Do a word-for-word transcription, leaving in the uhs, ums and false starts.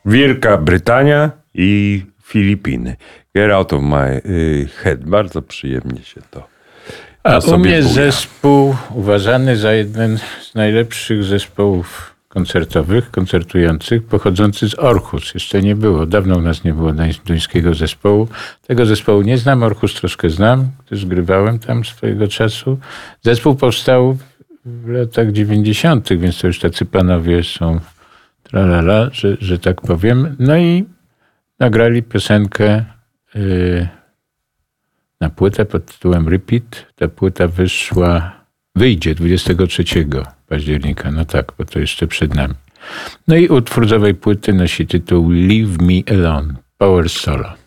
Wielka Brytania i Filipiny. Get out of my head. Bardzo przyjemnie się to A sobie u mnie buja. zespół uważany za jeden z najlepszych zespołów koncertowych, koncertujących, pochodzący z Orchus. Jeszcze nie było, dawno u nas nie było duńskiego zespołu. Tego zespołu nie znam, Orchus troszkę znam, też grywałem tam swojego czasu. Zespół powstał w latach dziewięćdziesiątych, więc to już tacy panowie są tralala, że, że tak powiem. No i nagrali piosenkę yy, na płytę pod tytułem Repeat. Ta płyta wyszła, wyjdzie dwudziestego trzeciego października. No tak, bo to jeszcze przed nami. No i utwór z owej płyty nosi tytuł Leave Me Alone, Power Solo.